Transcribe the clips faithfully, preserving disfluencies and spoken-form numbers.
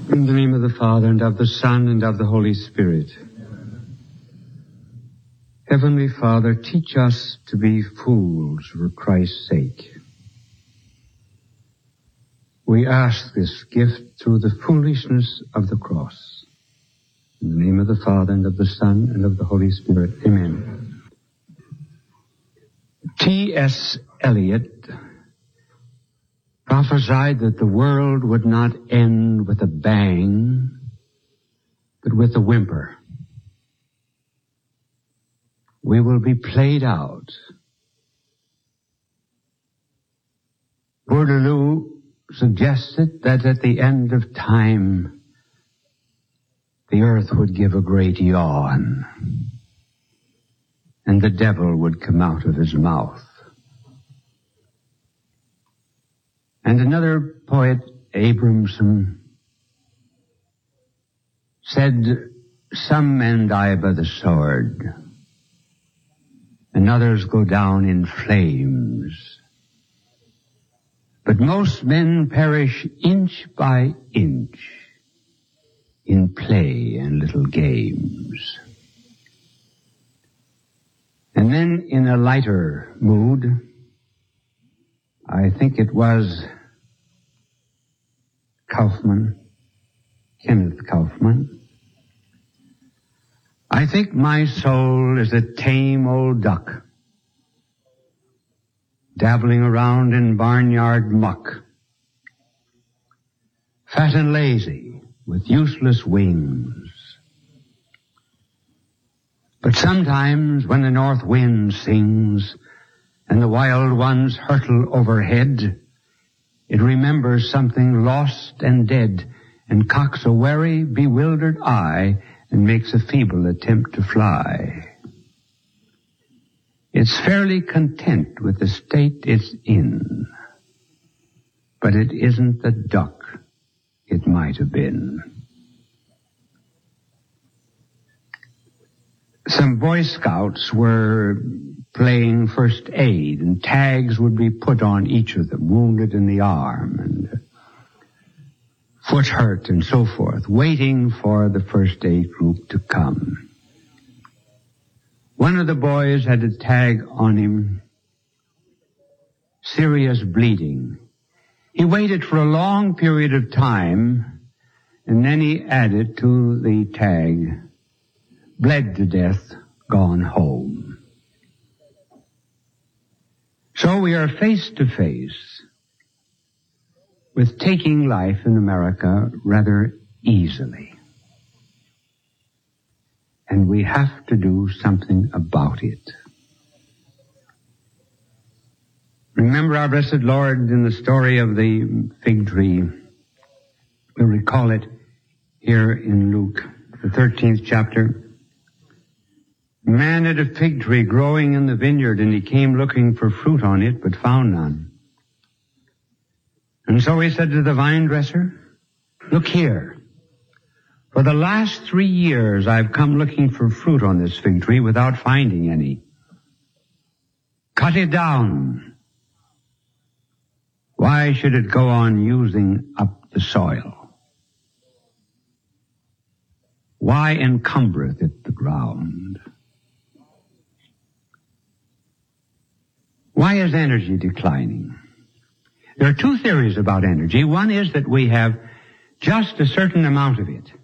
In the name of the Father, and of the Son, and of the Holy Spirit. Heavenly Father, teach us to be fools for Christ's sake. We ask this gift through the foolishness of the cross. In the name of the Father, and of the Son, and of the Holy Spirit. Amen. T S Eliot prophesied that the world would not end with a bang, but with a whimper. We will be played out. Bourdaloue suggested that at the end of time, the earth would give a great yawn, and the devil would come out of his mouth. And another poet, Abramson, said, some men die by the sword, and others go down in flames. But most men perish inch by inch in play and little games. And then in a lighter mood, I think it was Kaufman, Kenneth Kaufman. I think my soul is a tame old duck, dabbling around in barnyard muck, fat and lazy, with useless wings. But sometimes when the north wind sings and the wild ones hurtle overhead, it remembers something lost and dead and cocks a wary, bewildered eye and makes a feeble attempt to fly. It's fairly content with the state it's in, but it isn't the duck it might have been. Some Boy Scouts were playing first aid, and tags would be put on each of them, wounded in the arm and foot hurt and so forth, waiting for the first aid group to come. One of the boys had a tag on him, serious bleeding. He waited for a long period of time, and then he added to the tag, bled to death, gone home. So we are face to face with taking life in America rather easily. And we have to do something about it. Remember our blessed Lord in the story of the fig tree. We'll recall it here in Luke, the thirteenth chapter. A man had a fig tree growing in the vineyard, and he came looking for fruit on it, but found none. And so he said to the vine dresser, look here. For the last three years I've come looking for fruit on this fig tree without finding any. Cut it down. Why should it go on using up the soil? Why encumbereth it the ground? Why is energy declining? There are two theories about energy. One is that we have just a certain amount of it,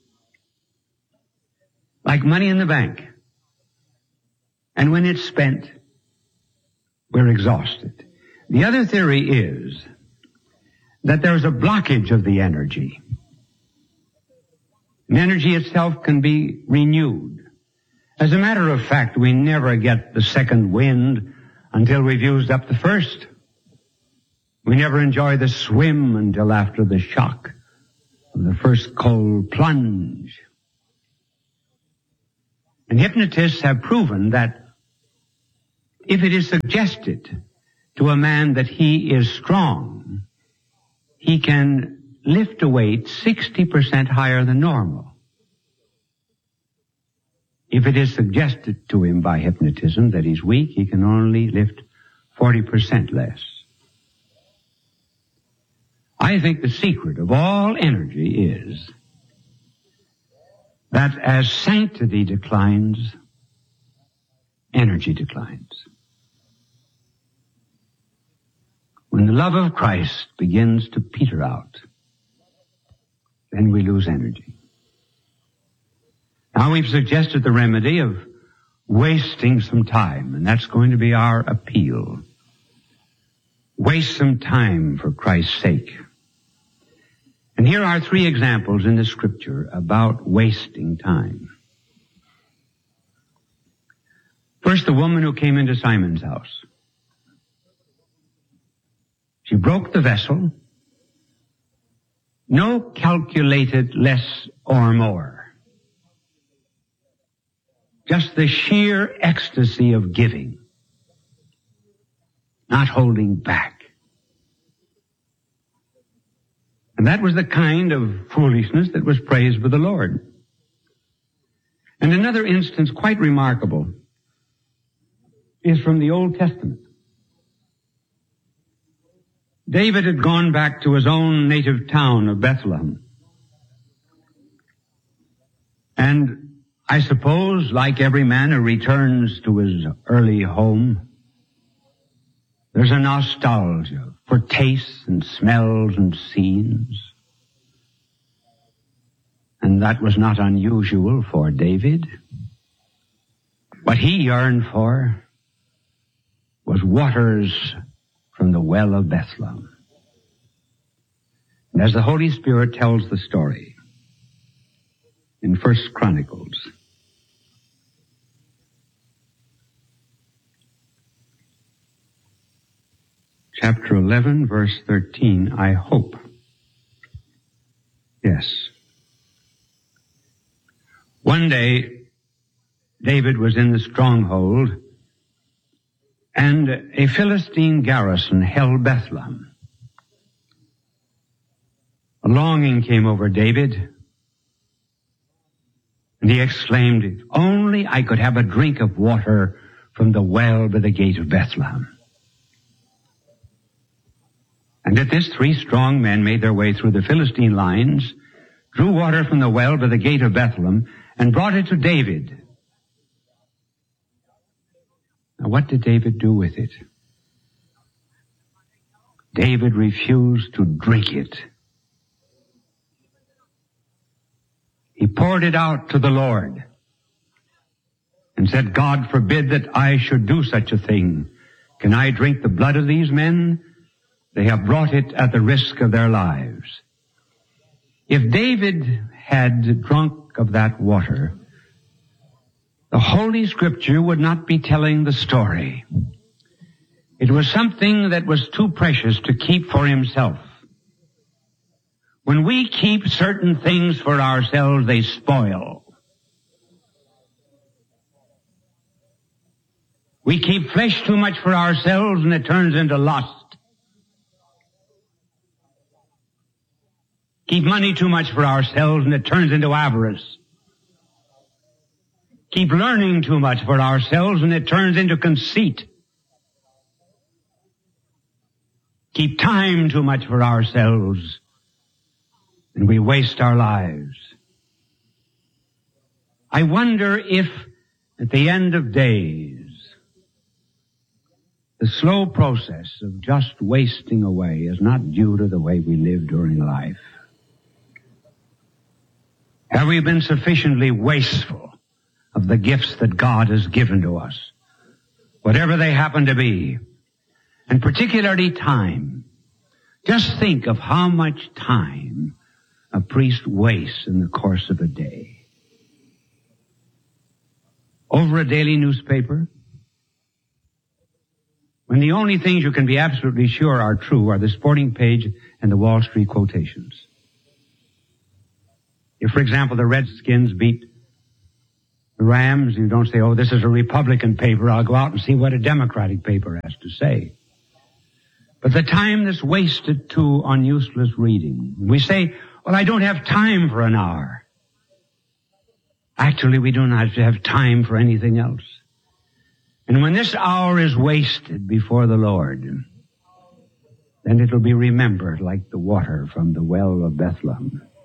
like money in the bank. And when it's spent, we're exhausted. The other theory is that there's a blockage of the energy. And energy itself can be renewed. As a matter of fact, we never get the second wind until we've used up the first. We never enjoy the swim until after the shock of the first cold plunge. And hypnotists have proven that if it is suggested to a man that he is strong, he can lift a weight sixty percent higher than normal. If it is suggested to him by hypnotism that he's weak, he can only lift forty percent less. I think the secret of all energy is that as sanctity declines, energy declines. When the love of Christ begins to peter out, then we lose energy. Now we've suggested the remedy of wasting some time, and that's going to be our appeal. Waste some time for Christ's sake. And here are three examples in the Scripture about wasting time. First, the woman who came into Simon's house. She broke the vessel. No calculated less or more. Just the sheer ecstasy of giving. Not holding back. And that was the kind of foolishness that was praised by the Lord. And another instance quite remarkable is from the Old Testament. David had gone back to his own native town of Bethlehem. And I suppose, like every man who returns to his early home, there's a nostalgia for tastes and smells and scenes. And that was not unusual for David. What he yearned for was waters from the well of Bethlehem. And as the Holy Spirit tells the story in First Chronicles, chapter eleven, verse thirteen, I hope. Yes. One day, David was in the stronghold, and a Philistine garrison held Bethlehem. A longing came over David, and he exclaimed, if only I could have a drink of water from the well by the gate of Bethlehem. And at this, three strong men made their way through the Philistine lines, drew water from the well by the gate of Bethlehem, and brought it to David. Now, what did David do with it? David refused to drink it. He poured it out to the Lord and said, God forbid that I should do such a thing. Can I drink the blood of these men? They have brought it at the risk of their lives. If David had drunk of that water, the Holy Scripture would not be telling the story. It was something that was too precious to keep for himself. When we keep certain things for ourselves, they spoil. We keep flesh too much for ourselves and it turns into lust. Keep money too much for ourselves and it turns into avarice. Keep learning too much for ourselves and it turns into conceit. Keep time too much for ourselves and we waste our lives. I wonder if at the end of days, the slow process of just wasting away is not due to the way we live during life. Have we been sufficiently wasteful of the gifts that God has given to us, whatever they happen to be, and particularly time? Just think of how much time a priest wastes in the course of a day. Over a daily newspaper, when the only things you can be absolutely sure are true are the sporting page and the Wall Street quotations. If, for example, the Redskins beat the Rams, you don't say, oh, this is a Republican paper, I'll go out and see what a Democratic paper has to say. But the time that's wasted too on useless reading. We say, well, I don't have time for an hour. Actually, we do not have time for anything else. And when this hour is wasted before the Lord, then it'll be remembered like the water from the well of Bethlehem.